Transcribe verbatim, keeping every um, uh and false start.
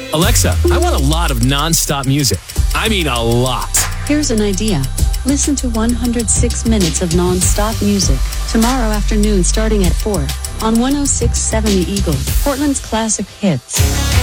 Alexa, I want a lot of non-stop music. I mean a lot. Here's an idea. Listen to one hundred six minutes of non-stop music tomorrow afternoon starting at four on one oh six point seven The Eagle, Portland's classic hits.